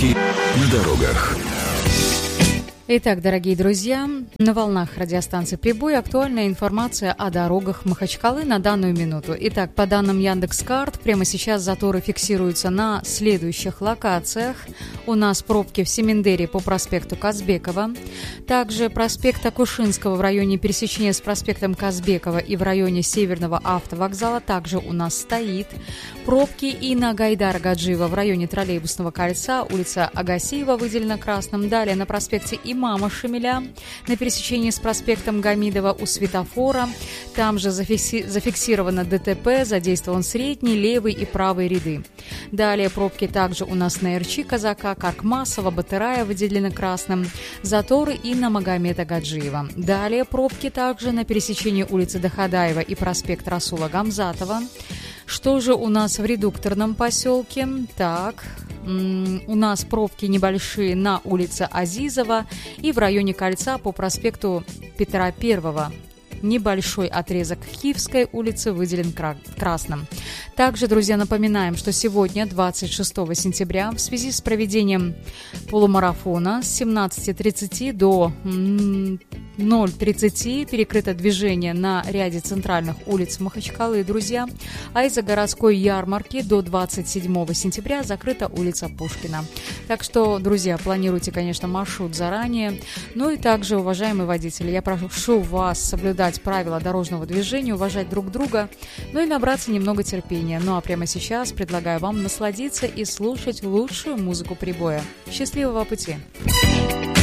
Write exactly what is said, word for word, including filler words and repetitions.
Пробки на дорогах. Итак, дорогие друзья, на волнах радиостанции «Прибой» актуальная информация о дорогах Махачкалы на данную минуту. Итак, по данным Яндекс.Карт, прямо сейчас заторы фиксируются на следующих локациях. У нас пробки в Семендере по проспекту Казбекова, также проспект Акушинского в районе пересечения с проспектом Казбекова и в районе Северного автовокзала также у нас стоит. Пробки и на Гайдара Гаджиева в районе троллейбусного кольца, улица Агасиева выделена красным. Далее на проспекте Имама Шамиля на пересечении с проспектом Гамидова у светофора. Там же зафикси- зафиксировано ДТП, задействован средний, левый и правый ряды. Далее пробки также у нас на Эрчи Казака, Каркмасова, Батырая выделены красным. Заторы и на Магомеда Гаджиева. Далее пробки также на пересечении улицы Дахадаева и проспект Расула Гамзатова. Что же у нас в редукторном поселке? Так, м- у нас пробки небольшие на улице Азизова и в районе кольца по проспекту Петра Первого. Небольшой отрезок Киевской улицы выделен кра- красным. Также, друзья, напоминаем, что сегодня, двадцать шестого сентября, в связи с проведением полумарафона с семнадцати тридцати до ноль тридцати перекрыто движение на ряде центральных улиц Махачкалы, друзья, а из-за городской ярмарки до двадцать седьмого сентября закрыта улица Пушкина. Так что, друзья, планируйте, конечно, маршрут заранее. Ну и также, уважаемые водители, я прошу вас соблюдать правила дорожного движения, уважать друг друга, ну и набраться немного терпения. Ну а прямо сейчас предлагаю вам насладиться и слушать лучшую музыку прибоя. Счастливого пути!